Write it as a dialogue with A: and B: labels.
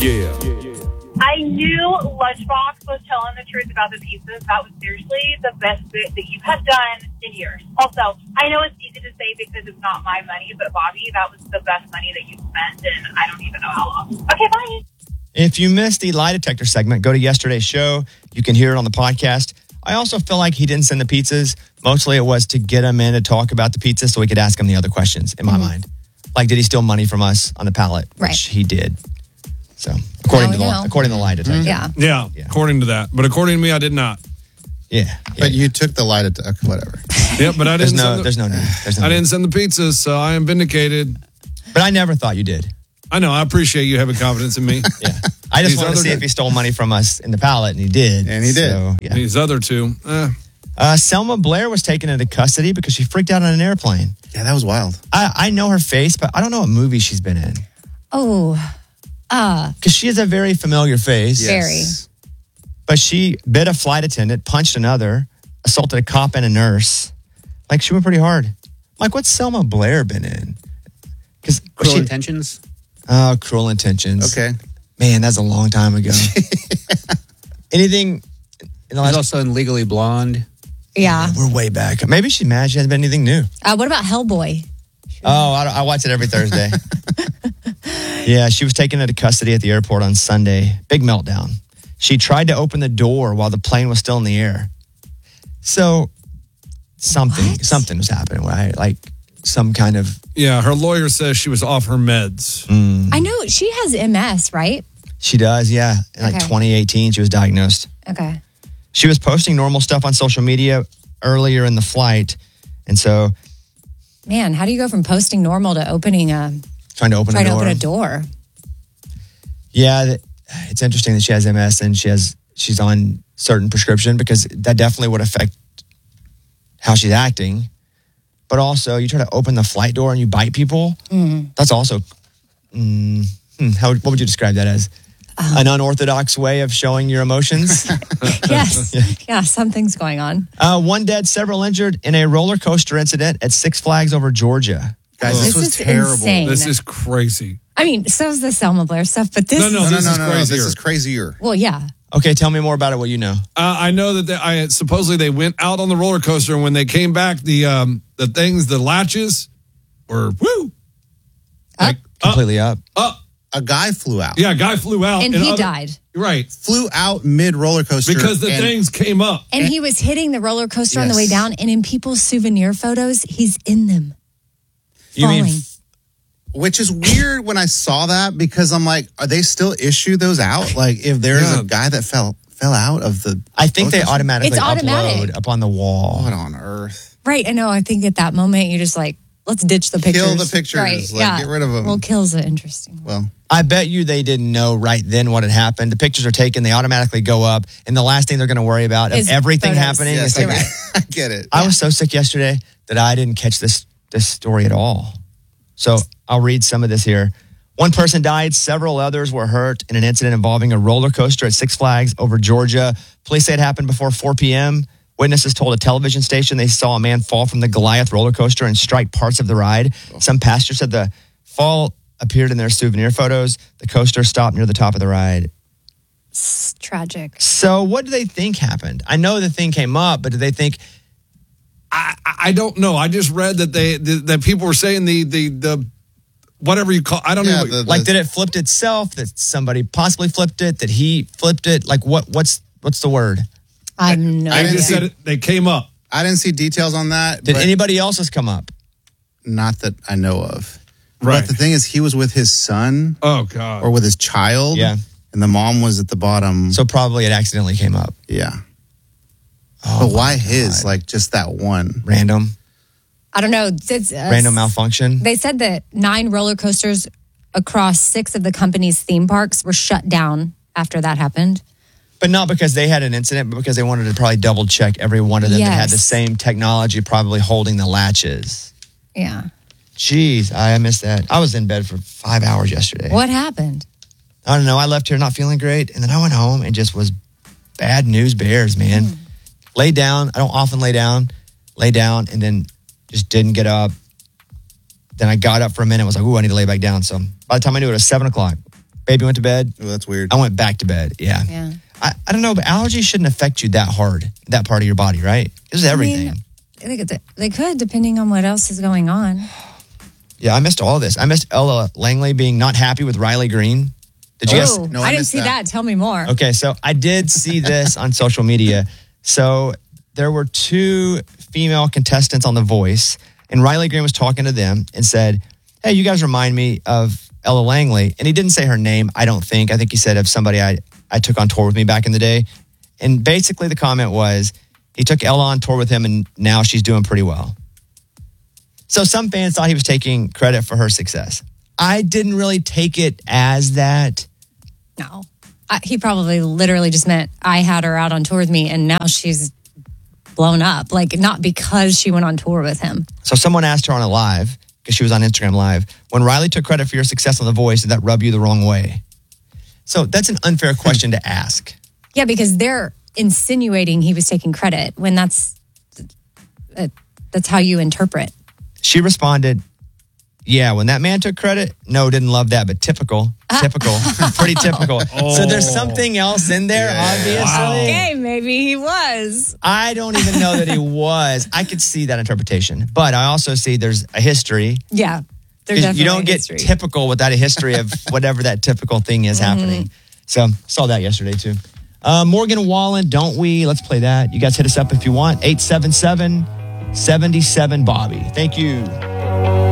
A: Yeah.
B: I knew Lunchbox was telling the truth about the pizzas. That was seriously the best bit that you have done in years. Also, I know it's easy to say because it's not my money, but Bobby, that was the best money that you spent, and I don't even know how long. Okay, bye.
C: If you missed the lie detector segment, go to yesterday's show. You can hear it on the podcast. I also feel like he didn't send the pizzas. Mostly it was to get him in to talk about the pizza so we could ask him the other questions, in my mind. Like, did he steal money from us on the pallet? Which he did. So, according to the lie detector.
D: Yeah, according to that. But according to me, I did not.
C: Yeah.
E: But you took the lie detector, whatever.
D: Yep, but I didn't
C: There's no need.
D: I didn't send the pizzas, so I am vindicated.
C: But I never thought you did.
D: I know. I appreciate you having confidence in me.
C: Yeah. I just wanted to see if he stole money from us in the pallet, and he did.
E: And he did.
C: So, yeah.
D: These other two.
C: Selma Blair was taken into custody because she freaked out on an airplane.
E: Yeah, that was wild.
C: I know her face, but I don't know what movie she's been in. Because she has a very familiar face.
F: Very.
C: But she bit a flight attendant, punched another, assaulted a cop and a nurse. Like, she went pretty hard. Like, what's Selma Blair been in?
G: Cruel Intentions?
C: Oh, Cruel Intentions.
E: Okay.
C: Man, that's a long time ago. Anything in the last...
G: She's also in Legally Blonde.
F: Yeah.
C: We're way back. Maybe she's mad she hasn't been anything new.
F: What about Hellboy?
C: Oh, I watch it every Thursday. Yeah, she was taken into custody at the airport on Sunday. Big meltdown. She tried to open the door while the plane was still in the air. So something was happening, right? Like some kind of...
D: Yeah, her lawyer says she was off her meds.
F: I know she has MS, right?
C: She does, yeah. In 2018, she was diagnosed.
F: Okay.
C: She was posting normal stuff on social media earlier in the flight. And so...
F: Man, how do you go from posting normal to opening
C: trying to open
F: a door?
C: Yeah, it's interesting that she has MS and she's on certain prescription because that definitely would affect how she's acting. But also, you try to open the flight door and you bite people. That's also, what would you describe that as? An unorthodox way of showing your emotions?
F: Yes. Yeah, something's going on.
C: One dead, several injured in a roller coaster incident at Six Flags over Georgia.
E: Guys, this was terrible.
F: Insane.
D: This is crazy.
F: I mean, so is the Selma Blair stuff, but this
D: No, this is crazier.
E: This is crazier.
F: Well, yeah.
C: Okay, tell me more about it, what you know.
D: I know that supposedly they went out on the roller coaster, and when they came back, the latches were
C: Completely up.
E: A guy flew out.
D: Yeah, a guy flew out.
F: And he died.
D: Right.
E: Flew out mid roller coaster.
D: Because the things came up.
F: And he was hitting the roller coaster on the way down, and in people's souvenir photos, he's in them. Falling.
E: Which is weird when I saw that because I'm like, are they still issue those out? Like if there's a guy that fell out of the...
C: I think they automatically
F: automatic.
C: upload up on the wall.
E: What on earth?
F: Right, I know. I think at that moment, you're just like, let's ditch the pictures.
E: Kill the pictures.
F: Right,
E: Get rid of them.
F: Well, kills are interesting.
E: Well,
C: I bet you they didn't know right then what had happened. The pictures are taken, they automatically go up, and the last thing they're going to worry about is everything
F: photos.
C: happening.
E: yes,
C: is
E: I get it.
C: I was so sick yesterday that I didn't catch this story at all. So I'll read some of this here. One person died, several others were hurt in an incident involving a roller coaster at Six Flags over Georgia. Police say it happened before 4 p.m. Witnesses told a television station they saw a man fall from the Goliath roller coaster and strike parts of the ride. Some passengers said the fall appeared in their souvenir photos. The coaster stopped near the top of the ride.
F: It's tragic.
C: So what do they think happened? I know the thing came up, but do they think...
D: I don't know. I just read that that people were saying the whatever you call... I don't know.
C: Like, did it flip itself? That somebody possibly flipped it? That he flipped it? Like, what's the word?
F: I have no
D: I
F: idea.
D: just said it, they came up.
E: I didn't see details on that.
C: Did anybody else's come up?
E: Not that I know of.
D: Right.
E: But the thing is, he was with his son.
D: Oh, God.
E: Or with his child.
C: Yeah.
E: And the mom was at the bottom.
C: So probably it accidentally came up.
E: Yeah.
C: Oh,
E: but why his? Like, just that one?
C: Random?
F: I don't know.
C: Random malfunction?
F: They said that 9 roller coasters across 6 of the company's theme parks were shut down after that happened.
C: But not because they had an incident, but because they wanted to probably double check every one of them that had the same technology probably holding the latches.
F: Yeah.
C: Jeez, I missed that. I was in bed for 5 hours yesterday.
F: What happened?
C: I don't know. I left here not feeling great, and then I went home and just was bad news bears, man. Laid down. I don't often lay down, and then just didn't get up. Then I got up for a minute and was like, ooh, I need to lay back down. So by the time I knew it was 7 o'clock, Baby went to bed.
E: Oh, that's weird.
C: I went back to bed. Yeah.
F: Yeah.
C: I don't know, but allergies shouldn't affect you that hard, that part of your body, right? It's everything.
F: I mean, they could, depending on what else is going on.
C: Yeah, I missed all this. I missed Ella Langley being not happy with Riley Green. Did you guys?
E: No,
F: I didn't see that. Tell me more.
C: Okay, so I did see this on social media. So there were 2 female contestants on The Voice, and Riley Green was talking to them and said, hey, you guys remind me of Ella Langley. And he didn't say her name, I don't think. I think he said of somebody I took on tour with me back in the day. And basically the comment was, he took Ella on tour with him and now she's doing pretty well. So some fans thought he was taking credit for her success. I didn't really take it as that.
F: No. He probably literally just meant I had her out on tour with me and now she's blown up. Like, not because she went on tour with him.
C: So someone asked her on a live, because she was on Instagram Live, when Riley took credit for your success on The Voice, did that rub you the wrong way? So that's an unfair question to ask.
F: Yeah, because they're insinuating he was taking credit when that's how you interpret.
C: She responded, yeah, when that man took credit, no, didn't love that, but typical, pretty typical. So there's something else in there, obviously. Wow.
F: Okay, maybe he was.
C: I don't even know that he was. I could see that interpretation, but I also see there's a history.
F: Yeah, there's definitely
C: you don't get
F: history.
C: typical without a history of whatever that typical thing is happening. So saw that yesterday too. Morgan Wallen, Don't We? Let's play that. You guys hit us up if you want. 877-77-BOBBY. Thank you.